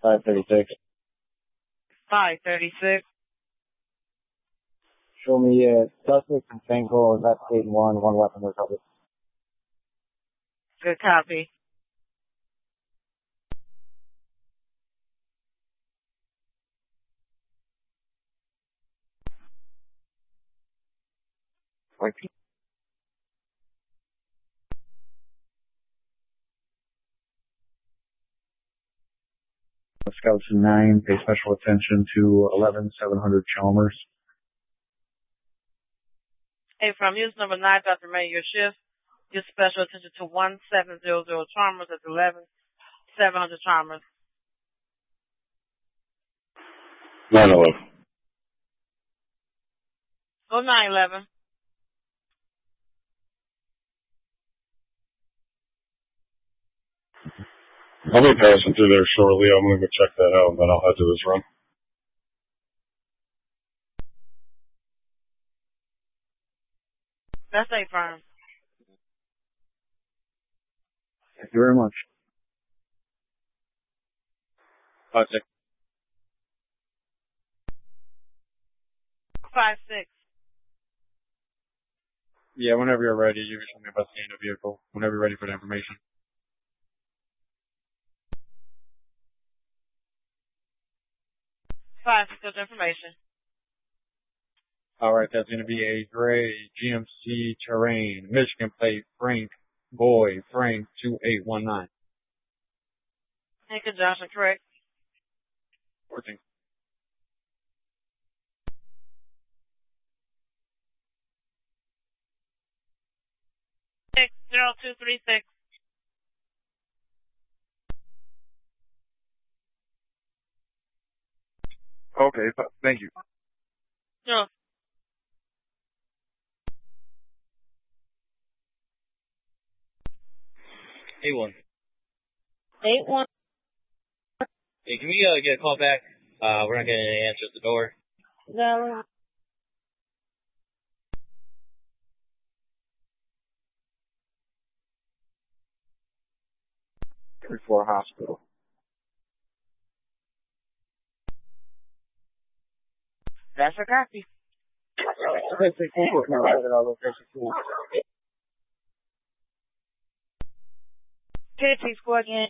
536. 536. Show me suspect and Fango, investigate one weapon recovered. Good copy. Scouts 9, pay special attention to 11700 Chalmers. Hey, from use number 9, Dr. May, your shift. Give special attention to 1700 Chalmers at 11700 Chalmers. 911. Go 911. I'll be passing through there shortly. I'm going to go check that out, and then I'll head to this run. That's a firm. Thank you very much. 5-6. 5-6. Yeah, whenever you're ready, you can show me about seeing the vehicle. Whenever you're ready for the information. Good information. All right, that's going to be a gray GMC Terrain, Michigan plate, Frank 2819. In conjunction, correct? 14. Six 0236. Okay, thank you. Sure. A1. 81. Hey, can we get a call back? We're not getting any answer at the door. No. 34 hospital. That's a copy. Take squad again.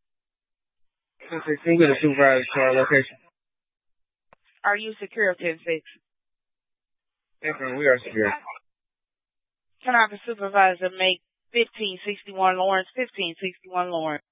16, get a supervisor to our location. Are you secure of 10-6? Yes, ma'am, we are secure. Can I have the supervisor make 1561 Lawrence, 1561 Lawrence?